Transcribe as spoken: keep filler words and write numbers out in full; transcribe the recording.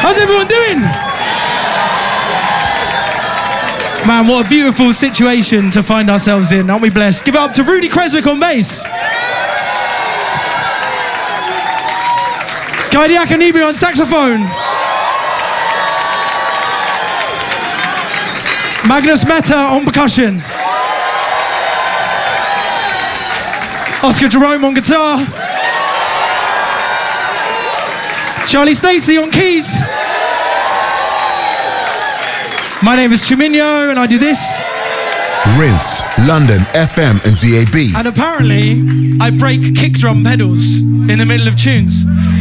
How's everyone doing? Man, what a beautiful situation to find ourselves in. Aren't we blessed? Give it up to Rudy Creswick on bass. Kaidi Akanibi on saxophone. Magnus Mehta on percussion. Oscar Jerome on guitar. Charlie Stacey on keys. My name is Chiminyo and I do this. Rinse, London, F M and D A B. And apparently, I break kick drum pedals in the middle of tunes.